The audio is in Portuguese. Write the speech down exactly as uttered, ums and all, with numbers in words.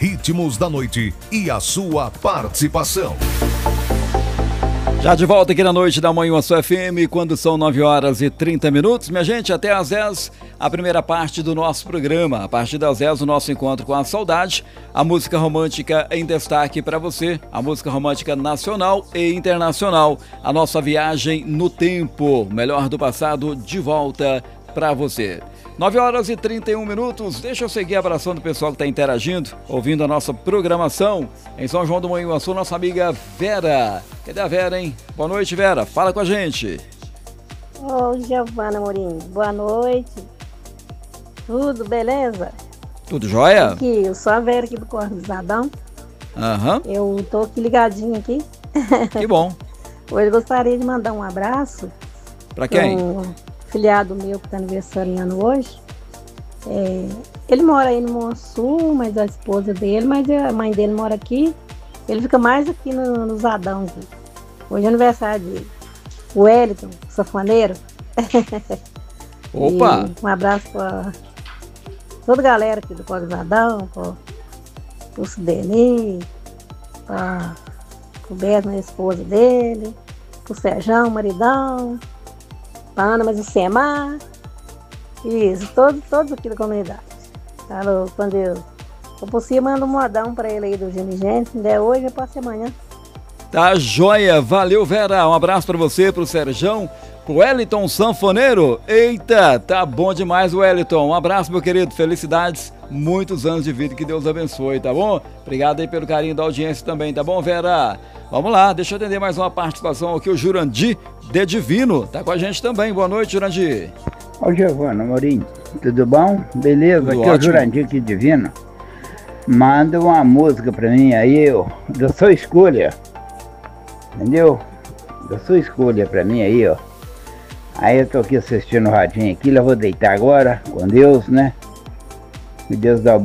ritmos da noite e a sua participação. Já de volta aqui na noite da Manhã Sua F M, quando são nove horas e trinta minutos. Minha gente, até às dez, a primeira parte do nosso programa. A partir das dez, o nosso encontro com a saudade. A música romântica em destaque para você. A música romântica nacional e internacional. A nossa viagem no tempo. Melhor do passado de volta para você. nove horas e trinta e um minutos. Deixa eu seguir abraçando o pessoal que está interagindo, ouvindo a nossa programação. Em São João do Manhuaçu, nossa amiga Vera. Cadê a Vera, hein? Boa noite, Vera. Fala com a gente. Ô, Giovana Morim. Boa noite. Tudo beleza? Tudo jóia? Aqui, eu sou a Vera aqui do Corpo do Zadão. Aham. Uhum. Eu tô aqui ligadinho aqui. Que bom. Hoje eu gostaria de mandar um abraço. Pra quem? Um filiado meu que tá aniversariando hoje. É, ele mora aí no Monsul, mas a esposa dele, mas a mãe dele mora aqui. Ele fica mais aqui no, no Zadão. Aqui. Hoje é aniversário de Wellington, sanfoneiro. Opa! E um abraço para toda a galera aqui do Corpo do Zadão, para o Sideni, para o Beto, a esposa dele, para o Serjão, o maridão, para a Ana, mas o Semar. Isso, todos, todos aqui da comunidade. Falou, quando eu, eu possível, mando um modão para ele aí do Genigente. Se não der hoje, eu passo amanhã. Tá joia, valeu, Vera. Um abraço para você, pro Serjão, pro Wellington Sanfoneiro. Eita, tá bom demais, Wellington. Um abraço, meu querido. Felicidades, muitos anos de vida, que Deus abençoe, tá bom? Obrigado aí pelo carinho da audiência também, tá bom, Vera? Vamos lá, deixa eu atender mais uma participação aqui, o Jurandir de Divino. Tá com a gente também. Boa noite, Jurandir. Ô, Giovana Morim, tudo bom? Beleza? Tudo aqui é o Jurandir aqui Divino. Manda uma música pra mim aí, ó, da sua escolha. Entendeu? Da sua escolha pra mim aí, ó. Aí eu tô aqui assistindo o radinho aqui, lá vou deitar agora, com Deus, né? Que Deus dá o